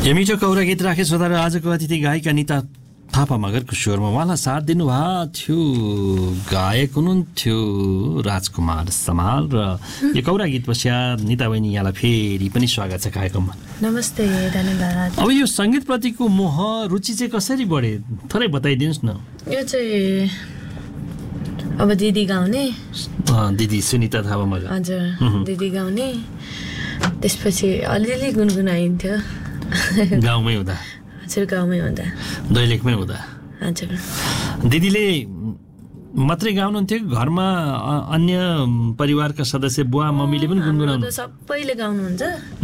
यो मिठो कौरा गीत राखे श्रोता र आजको अतिथि गायिका निता थापा मगरको स्वरमा उहाँलाई साथ दिनुभएको थियो गायक हुनुहुन्थ्यो राजकुमार समाल र यो कौरा गीत पश्चात निता बहिनी यहाँलाई फेरि पनि स्वागत छ कार्यक्रममा। नमस्ते, धन्यवाद। अब यो सङ्गीतप्रतिको मोह रुचि चाहिँ कसरी बढे थोरै बताइदिनुहोस् न। यो चाहिँ अब दिदी गाउने, दिदी सुनिता थापा मगर। हजुर, दिदी गाउने, त्यसपछि अलिअलि गुनगुनाइन्थ्यो गाउँमै हुँदा। हजुर, गाउँमै हुँदा, दैलेखमै हुँदा। हजुर। दिदीले मात्रै गाउनुहुन्थ्यो घरमा अन्य परिवारका सदस्य बुवा मम्मीले पनि गुनगुनाउनु? सबैले गाउनुहुन्छ।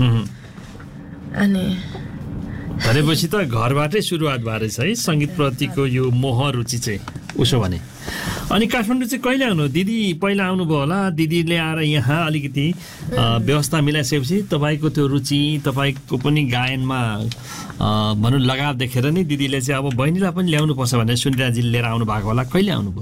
अनि भनेपछि त घरबाटै सुरुवात भएर है सङ्गीतप्रतिको यो मोह रुचि चाहिँ उसो भने। अनि काठमाडौँ चाहिँ कहिले आउनु? दिदी पहिला आउनुभयो होला, दिदीले आएर यहाँ अलिकति व्यवस्था मिलाइसकेपछि तपाईँको त्यो रुचि, तपाईँको पनि गायनमा भनौँ लगाव देखेर नि दिदीले चाहिँ अब बहिनीलाई पनि ल्याउनुपर्छ भनेर सुनिताजीले लिएर आउनु भएको होला। कहिले आउनुभयो?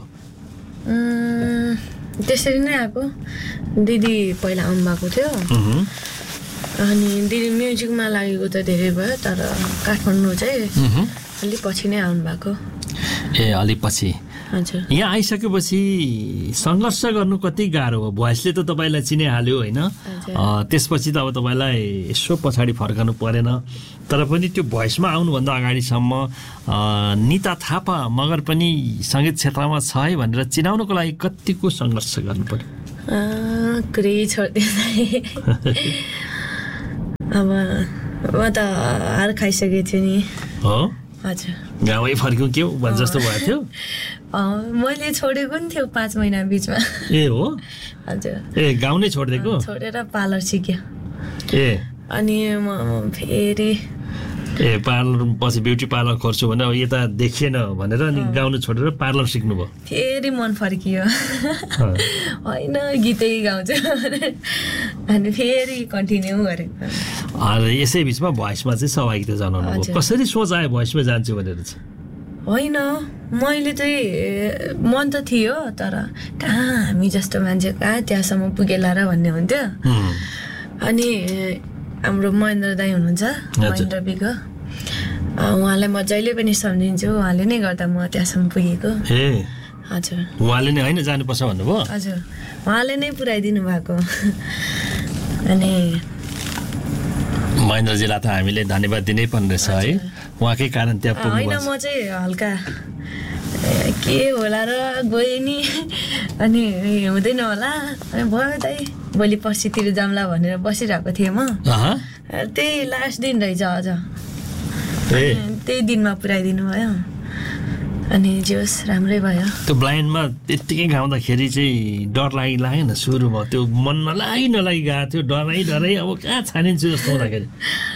त्यसरी नै आएको। दिदी पहिला आउनुभएको थियो, अनि दिदी म्युजिकमा लागेको त धेरै भयो, तर काठमाडौँ चाहिँ अलिक पछि नै आउनुभएको। ए, अलिक पछि। हजुर। यहाँ आइसकेपछि सङ्घर्ष गर्नु कति गाह्रो हो? भोइसले त तपाईँलाई चिनाइहाल्यो होइन, त्यसपछि त अब तपाईँलाई यसो पछाडि फर्कानु परेन, तर पनि त्यो भोइसमा आउनुभन्दा अगाडिसम्म निता थापा मगर पनि सङ्गीत क्षेत्रमा छ है भनेर चिनाउनुको लागि कतिको सङ्घर्ष गर्नु पर्यो? कुरै छोडिदिँदै अब म त हार खाइसकेको थिएँ नि। हो? हजुर। गाउँमै फर्क्यौँ के हो जस्तो भएको थियो? मैले छोडेको नि थियो 5 महिना बिचमा। ए हो? हजुर। ए, गाउँ नै छोडिदिएको? छोडेर पार्लर सिक्यो। ए, अनि म फेरि पार्लर पछि ब्युटी पार्लर खोज्छु भने अब यता देखिएन भनेर अनि गाउनु छोडेर पार्लर सिक्नुभयो? फेरि मन फर्कियो, होइन गीतै गाउँछु अनि फेरि कन्टिन्यू गरेको। यसै बिचमा भोइसमा चाहिँ सहभागिता जनाउनु भयो। कसरी सोच आयो भोइसमा जान्छु भनेर चाहिँ? होइन, मैले चाहिँ मन त थियो, तर कहाँ हामी जस्तो मान्छे कहाँ त्यहाँसम्म पुगेला र भन्ने हुन्थ्यो। अनि हाम्रो महेन्द्र दाई हुनुहुन्छ, महेन्द्र बिग, उहाँलाई म जहिले पनि सम्झिन्छु, उहाँले नै गर्दा म त्यहाँसम्म पुगेको। ए, हजुर। उहाँले नै होइन जानुपर्छ भन्नुभयो? हजुर, उहाँले नै पुऱ्याइदिनु भएको। अनि महेन्द्रजीलाई त हामीले धन्यवाद दिनै पर्ने रहेछ है, उहाँकै कारण त्यहाँ पुग्नु। होइन, म चाहिँ हल्का के होला र गएँ नि, अनि हुँदैन होला, अनि भयो दाइ भोलि पर्सितिर जाम्ला भनेर बसिरहेको थिएँ म। त्यही लास्ट दिन रहेछ अझ, त्यही दिनमा पुऱ्याइदिनु भयो, अनि जोस् राम्रै भयो। त्यो ब्लाइन्डमा त्यत्तिकै गाउँदाखेरि चाहिँ डर लागेन सुरुमा? त्यो मन नलागि गएको थियो, डराइ अब कहाँ छानिन्छु जस्तो हुँदाखेरि?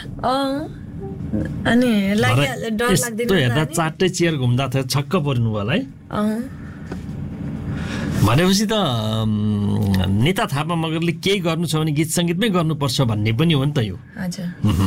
अनि डर लाग्दैन? हेर्दा 4टै चेयर घुम्दा थियो, छक्क पर्नु भयो है? भनेपछि त निता थापा मगरले केही गर्नु छ भने गीत सङ्गीतमै गर्नुपर्छ भन्ने पनि हो नि त यो। हजुर।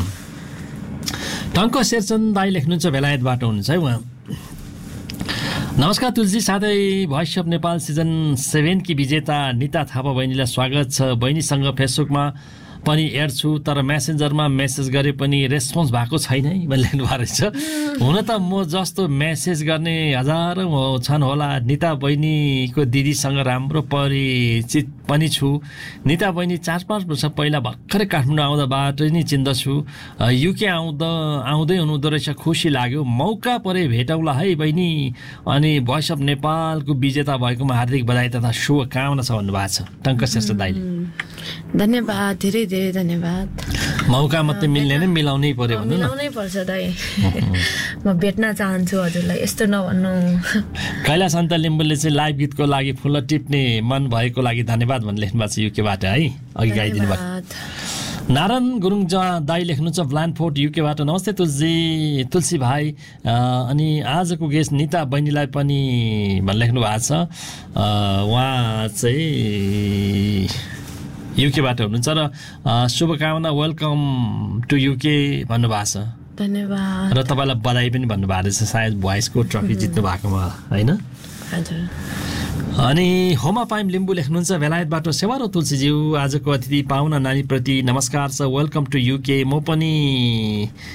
टङ्क शेरचन्द दाई लेख्नुहुन्छ, बेलायतबाट हुनुहुन्छ है उहाँ। नमस्कार तुलसी साथै भोइस अफ नेपाल सिजन 7 की विजेता निता थापा बहिनीलाई स्वागत छ। बहिनीसँग फेसबुकमा पनि हेर्छु, तर मेसेन्जरमा मेसेज गरे पनि रेस्पोन्स भएको छैन है भन्ने लेख्नु भएको रहेछ। हुन त म जस्तो मेसेज गर्ने हजारौँ छन् होला। निता बहिनीको दिदीसँग राम्रो परिचित पनि छु। निता बहिनी 4-5 वर्ष पहिला भर्खरै काठमाडौँ आउँदाबाट नै चिन्दछु। युके आउँदै हुनुहुँदो रहेछ, खुसी लाग्यो। मौका परे भेटौँला है बहिनी। अनि भोइस अफ नेपालको विजेता भएकोमा हार्दिक बधाई तथा शुभकामना छ भन्नुभएको छ टङ्क श्रेष्ठ दाइले। धन्यवाद, धेरै धेरै धन्यवाद। मौका मात्रै मिल्ने नै मिलाउनै पर्यो भन्नु न? मिलाउनै पर्छ दाइ, म भेट्न चाहन्छु हजुरलाई, यस्तो नभन्नु। कैलाश अन्त लिम्बुले चाहिँ लाइभ गीतको लागि फुल टिप्ने मन भएको लागि धन्यवाद भन्ने लेख्नु भएको छ युकेबाट है, अघि गाइदिनु भएको। नारायण गुरुङ दाई लेख्नुहुन्छ ब्लान्डफोर्ट युकेबाट। नमस्ते तुलसी भाइ, अनि आजको गेस्ट निता बहिनीलाई पनि भन्ने लेख्नु भएको छ। उहाँ चाहिँ युकेबाट हुनुहुन्छ र शुभकामना, वेलकम टु युके भन्नुभएको छ। धन्यवाद। र तपाईँलाई बधाई पनि भन्नुभएको रहेछ, सायद भोइसको ट्रफी जित्नु भएकोमा होइन? हजुर। अनि होमा पाइम लिम्बू लेख्नुहुन्छ, बेलायतबाट सेवारो तुलसीज्यू, आजको अतिथि पाहुना नानीप्रति नमस्कार छ, वेलकम टु युके। म पनि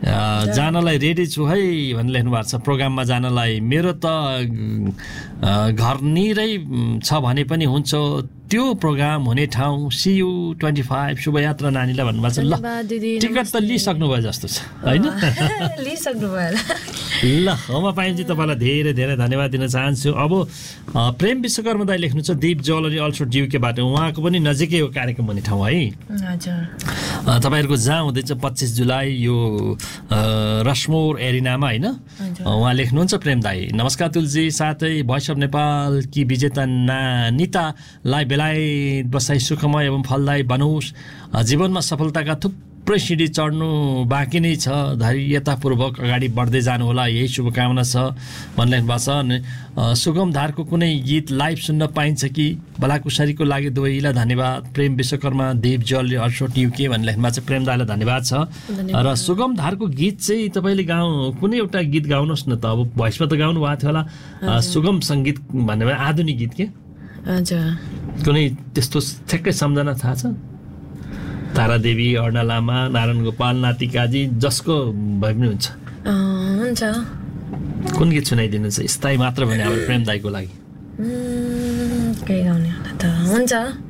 जानलाई रेडी छु है भनेर लेख्नु भएको छ प्रोग्राममा जानलाई। मेरो त घर निरै छ भने पनि हुन्छ त्यो प्रोग्राम हुने ठाउँ CU 25 शुभयात्रा नानीलाई भन्नुभएको छ। ल टिकट त लिइसक्नु भयो जस्तो छ होइन? लिइसक्नु भयो ल होमा पाइन्छ। तपाईँलाई धेरै धेरै धन्यवाद दिन चाहन्छु। अब प्रेम विश्वकर्मा दाइ लेख्नु छ दीप ज्वेलरी अल्सो DUK-बाट, उहाँको पनि नजिकै हो कार्यक्रम हुने ठाउँ है। तपाईँहरूको जहाँ हुँदैछ 25 जुलाई यो रसमोर एरिनामा होइन? उहाँ लेख्नुहुन्छ प्रेम दाई नमस्कार तुलजी, साथै भोइस अफ नेपाल कि विजेता नितालाई बेलायत बसाई सुखमय एवं फलदायी बनोस्, जीवनमा सफलताका थुप्रै सिँढी चढ्नु बाँकी नै छ, धैर्यतापूर्वक अगाडि बढ्दै जानु होला, यही शुभकामना छ भन्ने भएको छ। अनि सुगम धारको कुनै गीत लाइभ सुन्न पाइन्छ कि? भलाकुसारीको लागि दुवैलाई धन्यवाद। प्रेम विश्वकर्मा देव ज्वेलरी अल्सो DUK भन्ने लेख्नु भएको छ। प्रेम दाइलाई धन्यवाद छ। र सुगम धारको गीत चाहिँ तपाईँले कुनै एउटा गीत गाउनुहोस् न त। अब भोइसमा त गाउनु भएको थियो होला, सुगम सङ्गीत भन्ने आधुनिक गीत के कुनै त्यस्तो ठ्याक्कै सम्झना थाहा छ? तारादेवी, अर्णा लामा, नारायण गोपाल, नाति काजी, जसको भए पनि हुन्छ। कुन गीत सुनाइदिनुहुन्छ स्थायी मात्र भने हाम्रो प्रेम दाइको लागि? के गाउने होला त? हुन्छ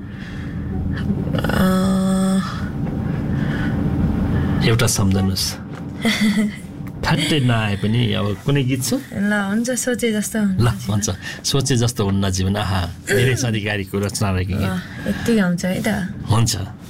एउटा सम्झनुहोस्, ठ्याट्टै नआए पनि अब कुनै गीत छ? ल हुन्छ, सोचे जस्तो। ल हुन्छ, सोचे जस्तो हुन्न जीवन। आहा, निलेश अधिकारीको रचना रहेको गीत यति गाउँछ है त? हुन्छ।